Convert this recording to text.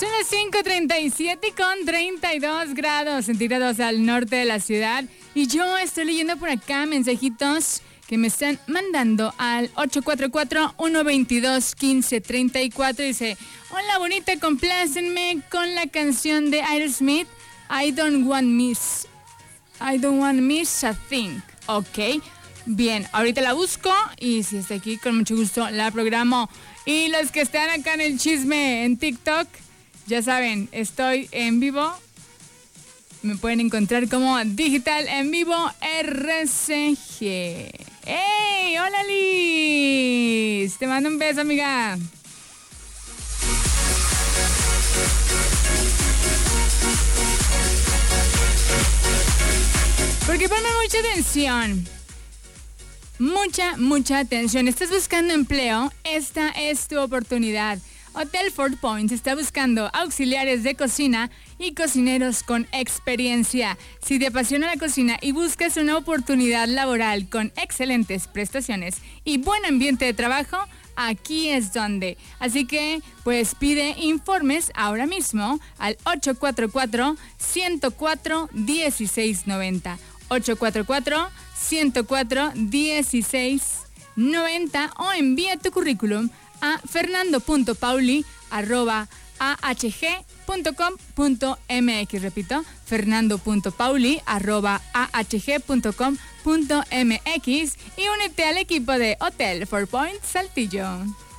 Son las 5:37 con 32 grados centígrados al norte de la ciudad. Y yo estoy leyendo por acá mensajitos que me están mandando al 844-122-1534. Dice: hola bonita, complácenme con la canción de Aerosmith, I don't want miss a thing. Ok, bien, ahorita la busco y si está aquí, con mucho gusto la programo. Y los que están acá en el chisme en TikTok, ya saben, estoy en vivo. Me pueden encontrar como Digital en Vivo RCG. ¡Hey! ¡Hola, Liz! Te mando un beso, amiga. Porque ponme mucha atención. Mucha atención. ¿Estás buscando empleo? Esta es tu oportunidad. Hotel 4 Points está buscando auxiliares de cocina y cocineros con experiencia. Si te apasiona la cocina y buscas una oportunidad laboral con excelentes prestaciones y buen ambiente de trabajo, aquí es donde. Así que, pues pide informes ahora mismo al 844-104-1690. 844-104-1690 o envía tu currículum a fernando.pauli@ahg.com.mx. Repito, fernando.pauli@ahg.com.mx y únete al equipo de Hotel 4 Points Saltillo.